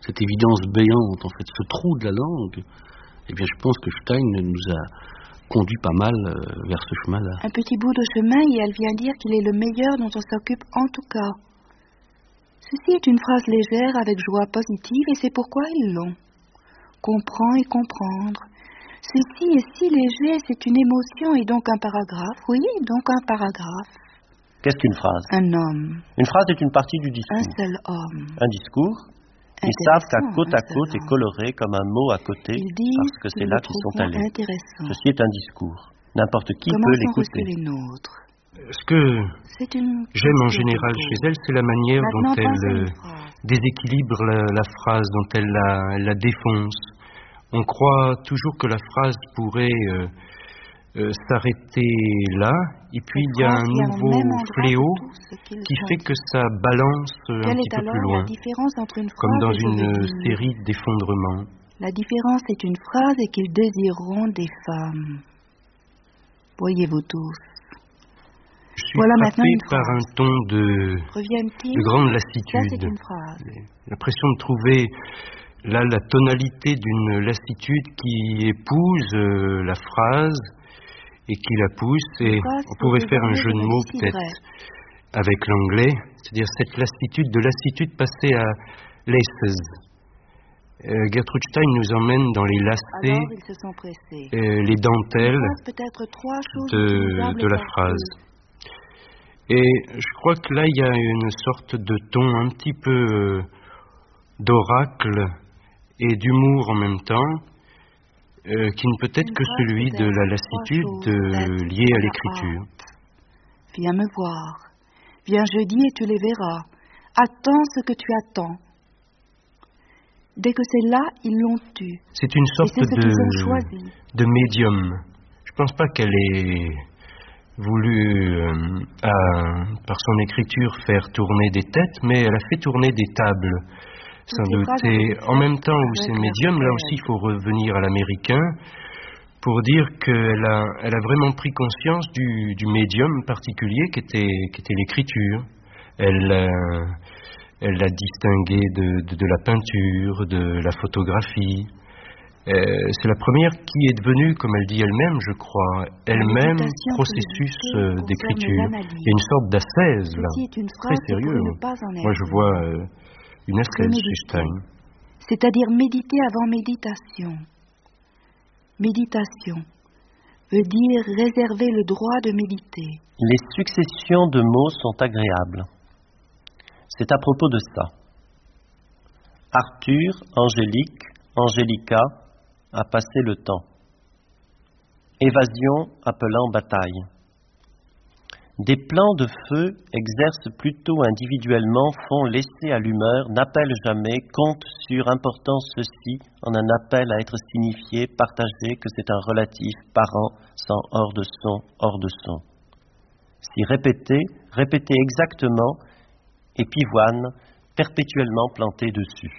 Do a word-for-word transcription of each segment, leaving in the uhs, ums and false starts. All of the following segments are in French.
cette évidence béante, en fait, ce trou de la langue, eh bien, je pense que Stein nous a conduit pas mal euh, vers ce chemin-là. Un petit bout de chemin et elle vient dire qu'il est le meilleur dont on s'occupe en tout cas. Ceci est une phrase légère avec joie positive et c'est pourquoi ils l'ont. Comprend et comprendre. Ceci est si léger, c'est une émotion et donc un paragraphe. Oui, donc un paragraphe. Qu'est-ce qu'une phrase? Un homme. Une phrase est une partie du discours. Un seul homme. Un discours. Ils savent qu'à côte à côte est coloré comme un mot à côté parce que c'est là qu'ils sont allés. Ceci est un discours. N'importe qui Comment peut l'écouter. Les nôtres? Ce que j'aime en général chez elle, c'est la manière dont elle euh, déséquilibre la, la phrase, dont elle la, elle la défonce. On croit toujours que la phrase pourrait euh, euh, s'arrêter là, et puis il y a un nouveau fléau qui fait que ça balance un Quelle petit peu alors plus loin, la différence entre une comme dans et une série d'effondrements. La différence est une phrase et qu'ils désireront des femmes. Voyez-vous tous. Je suis voilà frappé par un ton de, de grande lassitude. Ça, c'est une phrase. J'ai l'impression de trouver là la tonalité d'une lassitude qui épouse euh, la phrase et qui la pousse. Et phrase, on pourrait faire un jeu de mots peut-être avec l'anglais, c'est-à-dire cette lassitude, de lassitude passée à laces. Euh, Gertrude Stein nous emmène dans les lacets, euh, les dentelles de, de la phrase. Et je crois que là, il y a une sorte de ton un petit peu euh, d'oracle et d'humour en même temps, euh, qui ne peut être que celui de la lassitude euh, liée à l'écriture. Viens me voir, viens jeudi et tu les verras. Attends ce que tu attends. Dès que c'est là, ils l'ont eu. C'est une sorte de, de médium. Je ne pense pas qu'elle ait voulu, euh, à, par son écriture, faire tourner des têtes, mais elle a fait tourner des tables, sans doute. Et en même temps où c'est médium, là aussi il faut revenir à l'américain pour dire qu'elle a, elle a vraiment pris conscience du, du médium particulier qui était, qui était l'écriture. Elle, euh, elle l'a distingué de, de, de la peinture, de la photographie. Euh, c'est la première qui est devenue, comme elle dit elle-même, je crois, elle-même processus euh, d'écriture. Il y a une sorte d'ascèse là, très sérieux. Moi je vois euh, une ascèse chez Stein. C'est-à-dire méditer avant méditation. Méditation veut dire réserver le droit de méditer. Les successions de mots sont agréables. C'est à propos de ça. Arthur, Angélique, Angélica a passé le temps. Évasion appelant bataille. Des plans de feu exercent plutôt individuellement, font laisser à l'humeur, n'appellent jamais, comptent sur importance ceci en un appel à être signifié, partagé, que c'est un relatif, parent, sans hors de son, hors de son. Si répéter, répéter exactement, et pivoine, perpétuellement planté dessus.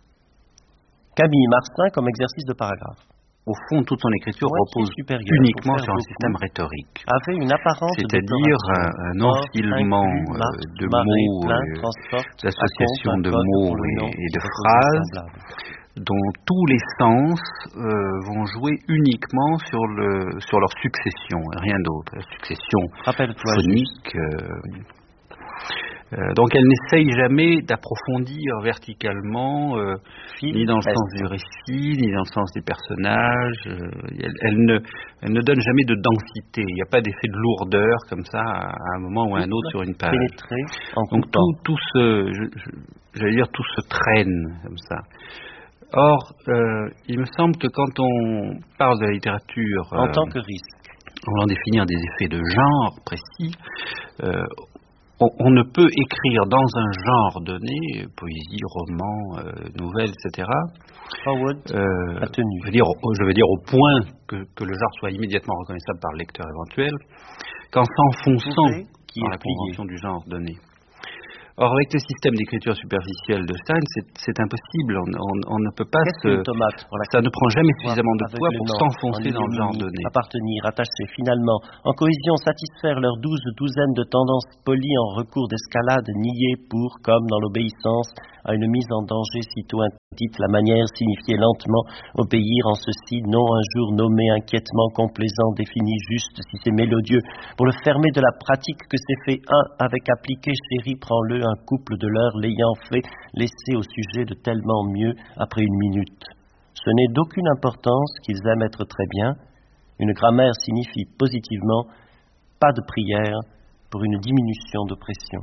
Camille Marsin comme exercice de paragraphe. Au fond, toute son écriture repose uniquement sur un système rhétorique. Avait une apparence c'est-à-dire un, un enfilement euh, de mots, euh, d'associations de mots et, et de phrases dont tous les sens euh, vont jouer uniquement sur, le, sur leur succession, rien d'autre. La succession phonique. Euh, Euh, donc elle n'essaye jamais d'approfondir verticalement, euh, ni dans le sens du récit, ni dans le sens des personnages. Euh, elle, elle, ne, elle ne donne jamais de densité. Il n'y a pas d'effet de lourdeur comme ça à un moment ou à un autre sur une page. Donc tout, tout se, je, je, j'allais dire, tout se traîne comme ça. Or, euh, il me semble que quand on parle de la littérature, en euh, tant que risque, en voulant définir des effets de genre précis, euh, On, on ne peut écrire dans un genre donné, poésie, roman, euh, nouvelle, et cetera. Howard euh, a tenu. Je veux dire, je veux dire au point que, que le genre soit immédiatement reconnaissable par le lecteur éventuel, qu'en s'enfonçant dans la convention du genre donné. Or, avec le système d'écriture superficielle de Stein, c'est, c'est impossible. On, on, on ne peut pas se... Ça ne prend jamais suffisamment de poids pour s'enfoncer dans le genre donné. Appartenir, attacher, finalement, en cohésion, satisfaire leurs douze douzaines de tendances polies en recours d'escalade, niées pour, comme dans l'obéissance, à une mise en danger sitôt interdite. La manière signifiait lentement obéir en ceci, non un jour nommé inquiètement complaisant, défini juste si c'est mélodieux. Pour le fermer de la pratique que c'est fait un avec appliqué, chéri, prends-le, un couple de l'heure l'ayant fait, laissé au sujet de tellement mieux après une minute. Ce n'est d'aucune importance qu'ils aiment être très bien. Une grammaire signifie positivement pas de prière pour une diminution de pression.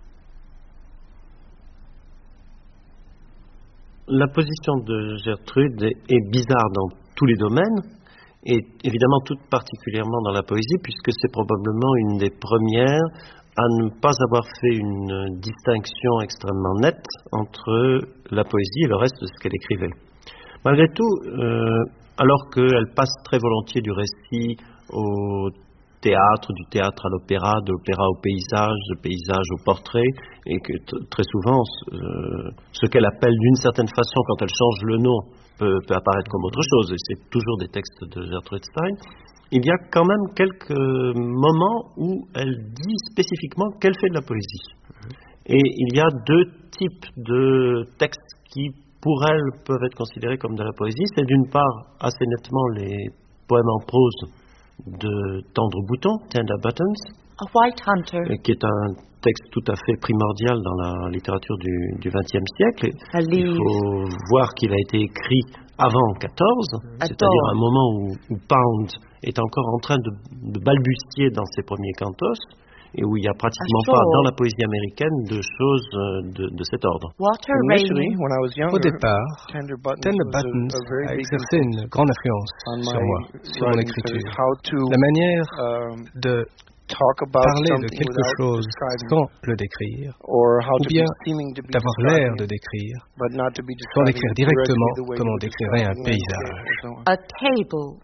La position de Gertrude est bizarre dans tous les domaines, et évidemment toute particulièrement dans la poésie, puisque c'est probablement une des premières à ne pas avoir fait une distinction extrêmement nette entre la poésie et le reste de ce qu'elle écrivait. Malgré tout, euh, alors qu'elle passe très volontiers du récit au théâtre, du théâtre à l'opéra, de l'opéra au paysage, du paysage au portrait, et que t- très souvent, euh, ce qu'elle appelle d'une certaine façon, quand elle change le nom, peut, peut apparaître comme autre chose, et c'est toujours des textes de Gertrude Stein, il y a quand même quelques moments où elle dit spécifiquement qu'elle fait de la poésie. Et il y a deux types de textes qui, pour elle, peuvent être considérés comme de la poésie. C'est d'une part, assez nettement, les poèmes en prose de Tendre Bouton, Tender Buttons, A White Hunter, qui est un texte tout à fait primordial dans la littérature du vingtième siècle. Il faut voir qu'il a été écrit avant quatorze, c'est-à-dire à un moment où, où Pound est encore en train de, de balbutier dans ses premiers cantos, et où il n'y a pratiquement pas dans la poésie américaine de choses de, de cet ordre. Au départ, Tender Buttons a exercé une grande influence sur moi, sur mon écriture. La manière de parler de quelque chose sans le décrire, ou bien d'avoir l'air de décrire, sans décrire directement comme on décrirait un paysage. A table.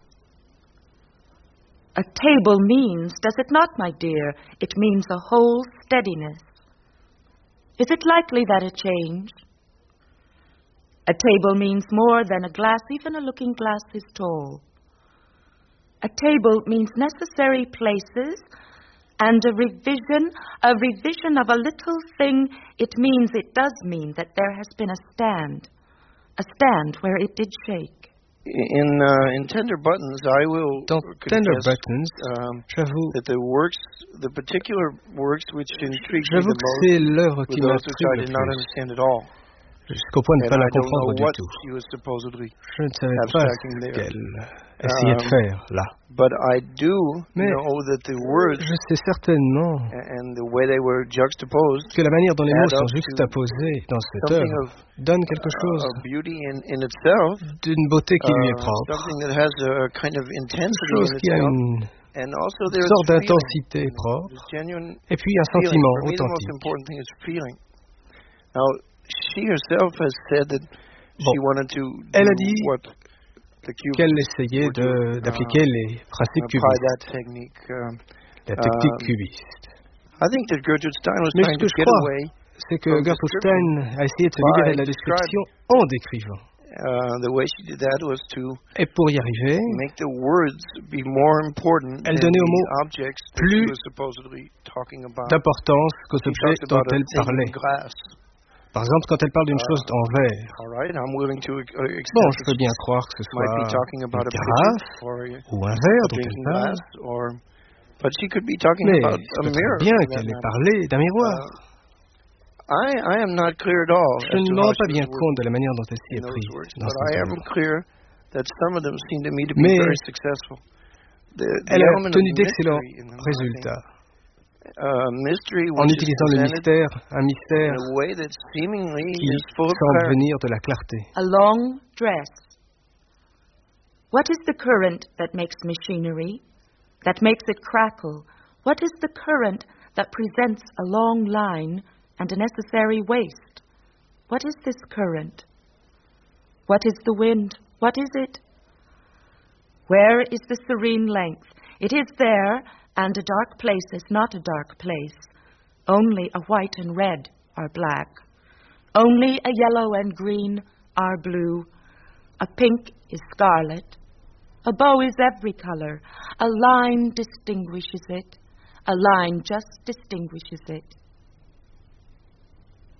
A table means, does it not, my dear? It means a whole steadiness. Is it likely that it change? A table means more than a glass, even a looking glass is tall. A table means necessary places and a revision, a revision of a little thing. It means, it does mean that there has been a stand, a stand where it did shake. In, uh, in Tender Buttons, I will Dans Tender Buttons, um, j'avoue that the works, the particular works which intrigued me the most, were those which I did not understand at all. Jusqu'au point de ne pas la comprendre du tout. Je ne savais pas ce qu'elle essayait de faire là. Mais je sais certainement que la manière dont les mots sont juxtaposés dans cette œuvre donne quelque chose d'une beauté qui lui est propre, quelque chose qui a une sorte d'intensité propre, et puis un sentiment authentique. She herself has said that she bon. wanted to Elle a dit qu'elle essayait de, d'appliquer uh, les principes cubistes, uh, la technique um, cubiste. I think that Gertrude Stein was Mais ce que je crois, c'est que Gertrude Stein a essayé de se libérer de la description en décrivant. Uh, the way she did that was to Et pour y arriver, make the words be more important elle donnait aux mots plus d'importance qu'aux objets dont elle parlait. Par exemple, quand elle parle d'une chose en verre, bon, je peux bien croire que ce soit une carafe ou un verre dont elle parle, mais je peux très bien qu'elle ait parlé d'un miroir. Je ne me rends pas bien compte de la manière dont elle s'y est prise dans ces œuvres. Mais elle a obtenu d'excellents résultats. Uh, en utilisant le mystère, un mystère qui semble venir de la clarté. A long dress. What is the current that makes machinery, that makes it crackle? What is the current that presents a long line and a necessary waist? What is this current? What is the wind? What is it? Where is the serene length? It is there, and a dark place is not a dark place. Only a white and red are black. Only a yellow and green are blue. A pink is scarlet. A bow is every color. A line distinguishes it. A line just distinguishes it.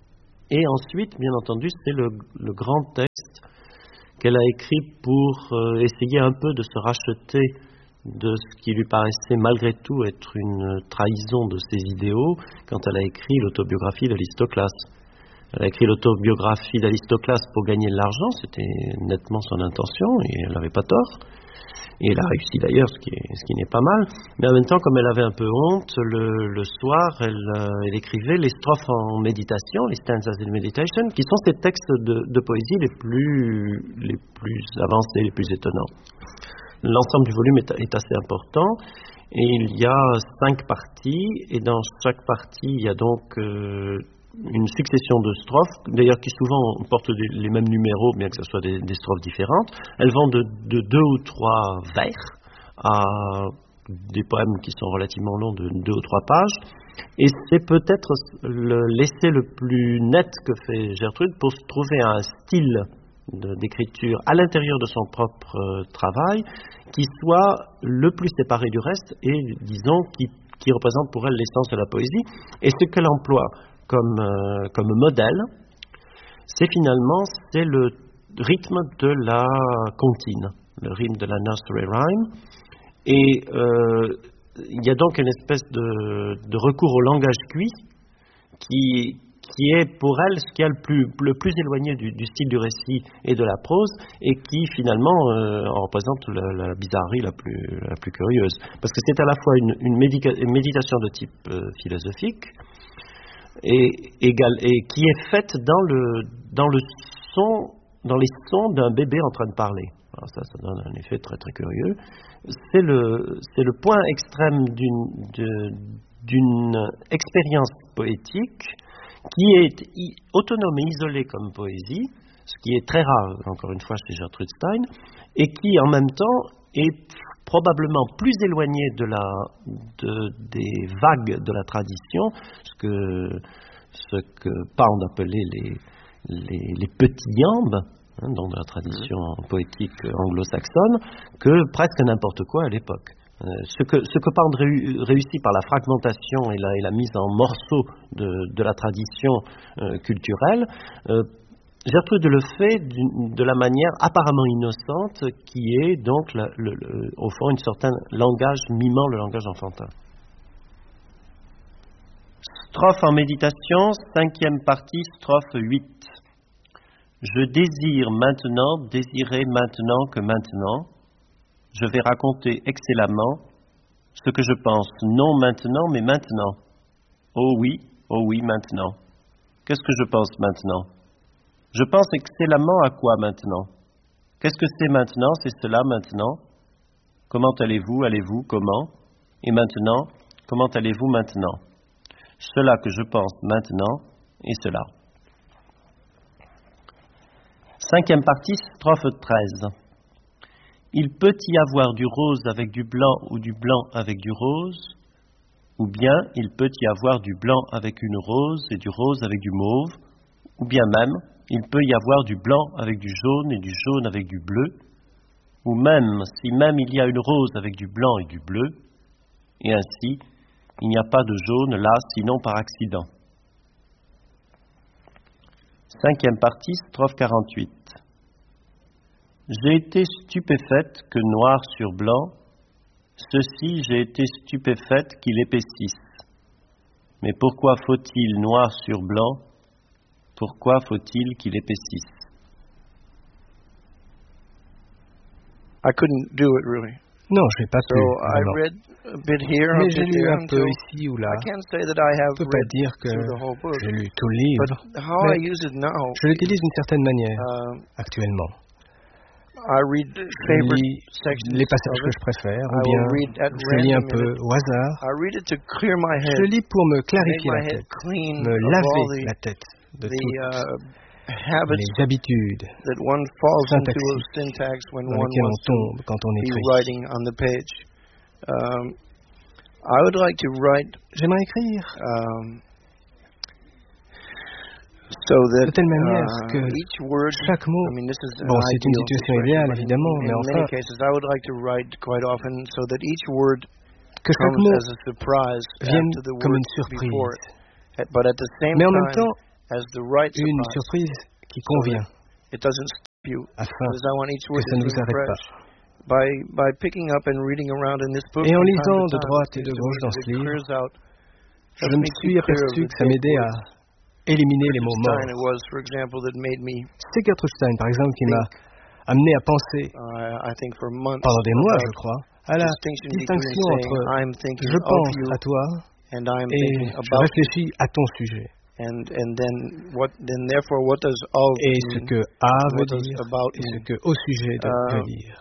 Et ensuite, bien entendu, c'est le, le grand texte qu'elle a écrit pour euh, essayer un peu de se racheter de ce qui lui paraissait malgré tout être une trahison de ses idéaux quand elle a écrit l'autobiographie d'Aristoclas. Elle a écrit l'autobiographie d'Aristoclas pour gagner de l'argent, c'était nettement son intention et elle n'avait pas tort. Et elle a réussi d'ailleurs, ce qui, est, ce qui n'est pas mal. Mais en même temps, comme elle avait un peu honte, le, le soir, elle, euh, elle écrivait les strophes en méditation, les stanzas in meditation, qui sont ces textes de, de poésie les plus, les plus avancés, les plus étonnants. L'ensemble du volume est, est assez important et il y a cinq parties et dans chaque partie il y a donc euh, une succession de strophes, d'ailleurs qui souvent portent des, les mêmes numéros bien que ce soit des, des strophes différentes. Elles vont de, de deux ou trois vers à des poèmes qui sont relativement longs de deux ou trois pages et c'est peut-être l'essai le plus net que fait Gertrude pour se trouver un style d'écriture à l'intérieur de son propre euh, travail qui soit le plus séparé du reste et disons qui, qui représente pour elle l'essence de la poésie. Et ce qu'elle emploie comme, euh, comme modèle, c'est finalement c'est le rythme de la comptine, le rythme de la nursery rhyme. Et euh, il y a donc une espèce de, de recours au langage cuit qui qui est pour elle ce qui est le plus, le plus éloigné du, du style du récit et de la prose, et qui finalement euh, en représente la, la bizarrerie la plus, la plus curieuse. Parce que c'est à la fois une, une, médica, une méditation de type euh, philosophique, et, égal, et qui est faite dans, le, dans, le son, dans les sons d'un bébé en train de parler. Alors ça, ça donne un effet très très curieux. C'est le, c'est le point extrême d'une, de, d'une expérience poétique qui est autonome et isolée comme poésie, ce qui est très rare, encore une fois, chez Gertrude Stein, et qui, en même temps, est probablement plus éloignée de la, de, des vagues de la tradition, ce que, ce que Pound appelait les, les, les petits iambes, hein, dans la tradition poétique anglo-saxonne, que presque n'importe quoi à l'époque. Ce que, ce que Pound réussit par la fragmentation et la, et la mise en morceaux de, de la tradition euh, culturelle, euh, Gertrude le fait de la manière apparemment innocente qui est donc la, le, le, au fond une certain langage mimant le langage enfantin. Strophe en méditation, cinquième partie, strophe huit. Je désire maintenant, désirer maintenant que maintenant. Je vais raconter excellemment ce que je pense, non maintenant, mais maintenant. Oh oui, oh oui, maintenant. Qu'est-ce que je pense maintenant? Je pense excellemment à quoi maintenant? Qu'est-ce que c'est maintenant? C'est cela maintenant. Comment allez-vous? Allez-vous? Comment? Et maintenant? Comment allez-vous maintenant? Cela que je pense maintenant et cela. Cinquième partie, strophe treize. Il peut y avoir du rose avec du blanc ou du blanc avec du rose, ou bien il peut y avoir du blanc avec une rose et du rose avec du mauve, ou bien même il peut y avoir du blanc avec du jaune et du jaune avec du bleu, ou même si même il y a une rose avec du blanc et du bleu, et ainsi il n'y a pas de jaune là sinon par accident. Cinquième partie, strophe quarante-huit. J'ai été stupéfaite que noir sur blanc, ceci j'ai été stupéfaite qu'il épaississe. Mais pourquoi faut-il noir sur blanc? Pourquoi faut-il qu'il épaississe? I couldn't do it really. Non, je n'ai pas pu. So I read a bit here, Mais a j'ai bit lu there, un peu ici ou là. I can't say that I have je ne peux pas read dire que through the whole book. j'ai lu tout le livre. But how I use it now, je l'utilise d'une certaine manière uh, actuellement. I read favorite je lis sections les passages of que it. je préfère, I ou bien will read at je lis un random peu in it. au hasard. I read it to clear my head, Je lis pour me make clarifier my la head tête, clean me of all laver the, la tête de the toutes uh, habits les habitudes that one falls into of syntaxiques syntax when dans one lesquelles on wants to tombe quand on be écrit. writing on the page. Um, I would like to write. J'aimerais écrire Um, so that de telle manière uh, que each word, chaque mot, I mean, this is bon, an c'est une ideal situation situation, idéale but in, évidemment, in mais many enfin cases, I would like to write quite often so that each word que chaque comes mot as a surprise vienne after the comme word une surprise. before it. But at the same Mais en même time, temps, une surprise qui convient, afin que ça ne vous arrête pas. Et en lisant de droite et de gauche dans ce livre, je me suis aperçu que ça m'aidait à éliminer les mots morts. C'est Gertrude Stein, par exemple, qui m'a amené à penser, pendant des mois, je crois, à la distinction entre « je pense à toi » et « je réfléchis à ton sujet ». Et ce que « à » veut dire et ce que « au sujet » veut dire.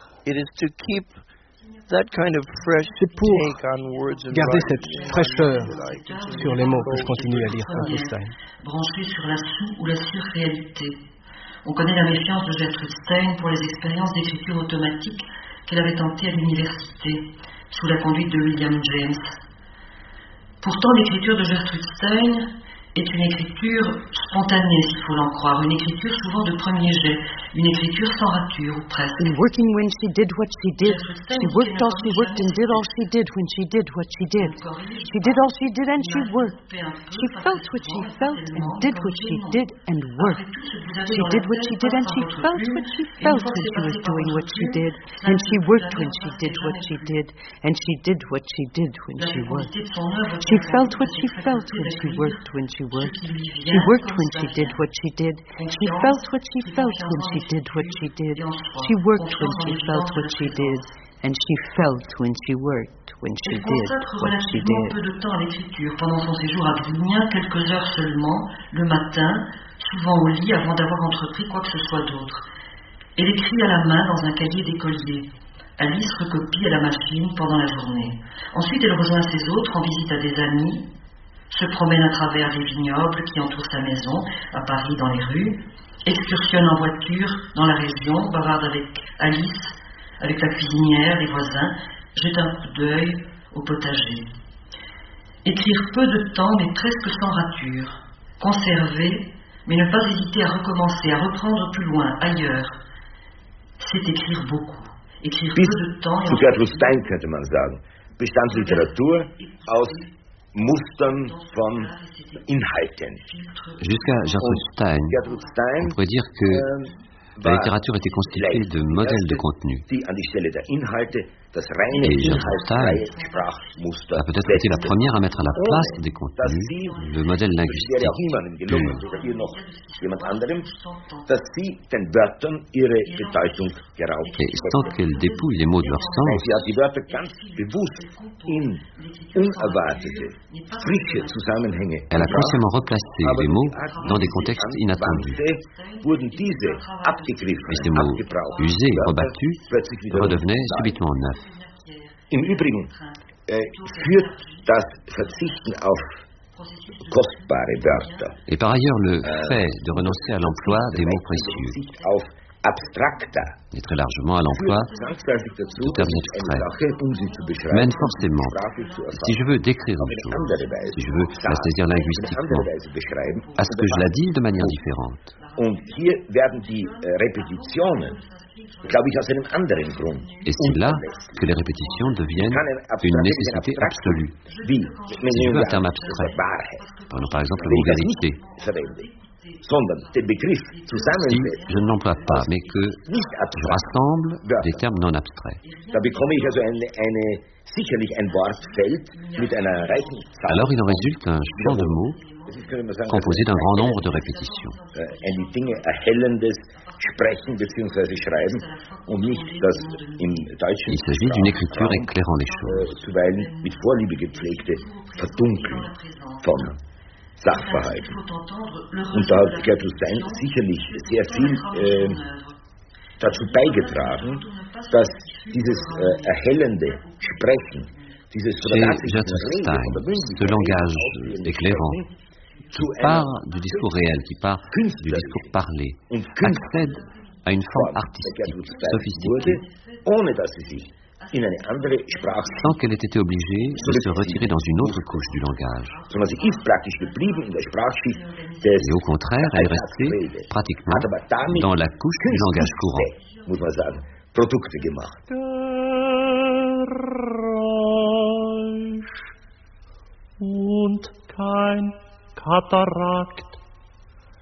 C'est pour garder cette fraîcheur sur les mots que je continue à lire Gertrude Stein. Branché sur la sous- ou la surréalité. On connaît la méfiance de Gertrude Stein pour les expériences d'écriture automatique qu'elle avait tentées à l'université, sous la conduite de William James. Pourtant, l'écriture de Gertrude Stein est une écriture spontanée, s'il faut l'en croire, une écriture souvent de premier jet, une écriture sans rature, ou presque. And working when she did what she did, she worked all she worked and did all she did when she did what she did. She did all she did and she worked. She felt what she felt and did what she did and worked. She did what she did and she felt what she felt when she was doing what she did, and she worked when she did what she did, and she did what she did when she worked. She felt what she felt when she worked when she worked. She worked when she did what she did. She felt what she felt when she did what she did. She worked when she felt what she did. And she felt when she worked when she did what she did. Peu de temps à l'écriture. Pendant son séjour à Gdynia, quelques heures seulement, le matin, souvent au lit avant d'avoir entrepris quoi que ce soit d'autre. Elle écrit à la main dans un cahier d'écolier. Alice recopie à la machine pendant la journée. Ensuite, elle rejoint ses autres en visite à des amis, se promène à travers les vignobles qui entourent sa maison, à Paris dans les rues, excursionne en voiture dans la région, bavarde avec Alice, avec la cuisinière, les voisins, jette un coup d'œil au potager. Écrire peu de temps mais presque sans rature, conserver mais ne pas hésiter à recommencer, à reprendre plus loin, ailleurs, c'est écrire beaucoup. Écrire peu de temps et zu Gertrude Stein könnte man sagen, bestand Literatur aus Mustern von Inhalten. Jusqu'à Gertrude Stein, on pourrait dire que la littérature était constituée de modèles de contenu. Et Gertrude Stein a peut-être été la première à mettre à la place des contenus le modèle linguistique pur. Et sans qu'elle dépouille les mots de leur sens, elle a consciemment replacé les mots dans des contextes inattendus. Et ces mots usés et rebattus redevenaient subitement neufs. Im Übrigen äh, führt das Verzichten auf kostbare Wörter. Et par ailleurs, le fait de renoncer à l'emploi des mots précieux et très largement à l'emploi de termes abstraits mène forcément, si je veux décrire une chose, si je veux la saisir linguistiquement, à ce que je la dise de manière différente. Et c'est là que les répétitions deviennent une nécessité absolue. Si je veux un terme abstrait, prenons par exemple le mot vérité. Si je ne l'emploie pas, mais que je rassemble des termes non abstraits, alors il en résulte un champ de mots composé d'un grand nombre de répétitions. Il s'agit d'une écriture éclairant les choses. Sachverhalten. Und da hat Gertrude Stein sicherlich sehr viel äh, dazu beigetragen, dass dieses äh, erhellende Sprechen, dieses Chez Gertrude Stein, ce langage éclairant, qui part du discours réel, qui part du discours parlé, accède à une forme artistique, sophistiquée, sans qu'elle ait été obligée de se retirer dans une autre couche du langage. Et au contraire, elle est restée pratiquement dans la couche du langage courant. Und kein Katarakt